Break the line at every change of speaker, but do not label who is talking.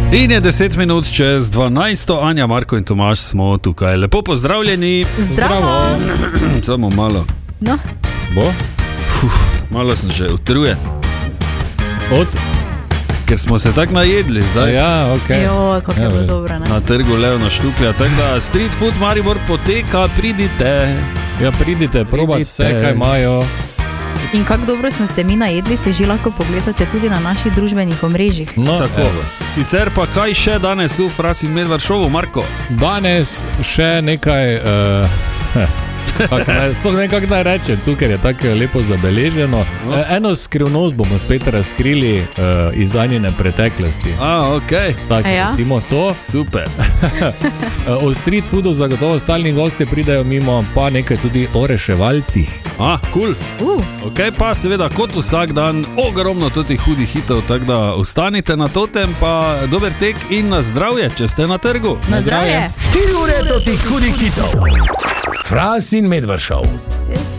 In je 10 minut čez 12. Anja, Marko in Tomaž smo tukaj. Lepo pozdravljeni.
Zdravo.
Samo malo.
No.
Bo?
Malo sem že utrujen.
Od?
Ker smo se tako najedli zdaj.
Ja, okej.
Jo, kako je bilo dobro, ne?
Na trgu Leona Štuklja. Tako da Street Food Maribor poteka, pridite.
Ja, pridite, probati vse, kaj imajo.
In kako dobro smo se mi najedli, se že lahko pogledate tudi na naših družbenih omrežjih.
No,
Tako.
evo.
Sicer pa kaj še danes v Fras in Medvard šovu, Marko?
Danes še nekaj, sploh ne kako naj rečem, tu, ker je tako lepo zabeleženo. Eno skrivnost bomo spet razkrili iz Anjine preteklosti.
Okej.
Tako,
Ja?
recimo to.
Super.
O street foodu zagotovo stalni gostje pridejo mimo, pa nekaj tudi o reševalcih.
Cool. Ok, pa seveda kot vsak dan ogromno totih hudih hitov, tako da ostanite na totem, pa dober tek in na zdravje, če ste na trgu.
Na zdravje.
4 ure do tih hudih hitov. Fras in Medvard šov.